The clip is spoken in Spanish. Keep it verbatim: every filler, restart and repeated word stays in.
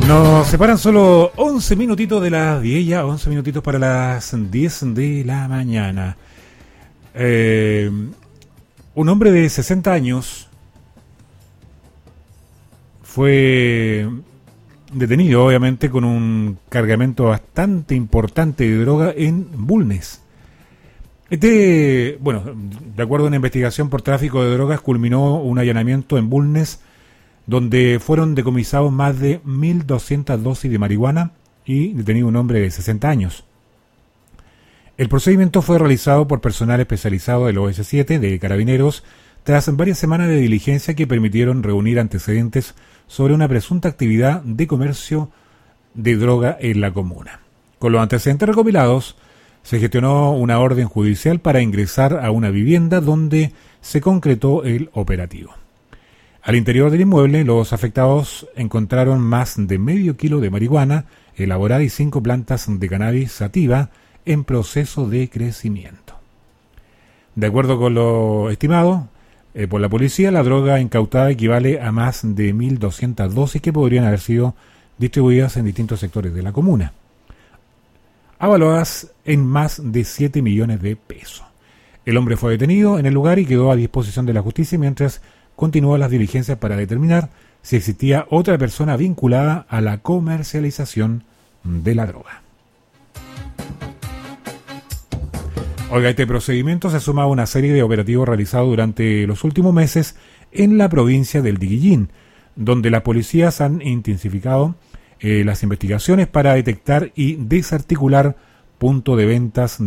Nos separan solo once minutitos de las diez, ya once minutitos para las diez de la mañana. Eh, un hombre de sesenta años fue detenido, obviamente, con un cargamento bastante importante de droga en Bulnes. Este, bueno, de acuerdo a una investigación por tráfico de drogas, culminó un allanamiento en Bulnes, donde fueron decomisados más de mil doscientas dosis de marihuana y detenido un hombre de sesenta años. El procedimiento fue realizado por personal especializado del O S siete de Carabineros tras varias semanas de diligencia que permitieron reunir antecedentes sobre una presunta actividad de comercio de droga en la comuna. Con los antecedentes recopilados, se gestionó una orden judicial para ingresar a una vivienda donde se concretó el operativo. Al interior del inmueble, los afectados encontraron más de medio kilo de marihuana elaborada y cinco plantas de cannabis sativa en proceso de crecimiento. De acuerdo con lo estimado eh, por la policía, la droga incautada equivale a más de mil doscientas dosis que podrían haber sido distribuidas en distintos sectores de la comuna, avaluadas en más de siete millones de pesos. El hombre fue detenido en el lugar y quedó a disposición de la justicia mientras continuó las diligencias para determinar si existía otra persona vinculada a la comercialización de la droga. Oiga, este procedimiento se suma a una serie de operativos realizados durante los últimos meses en la provincia del Diguillín, donde las policías han intensificado eh, las investigaciones para detectar y desarticular puntos de ventas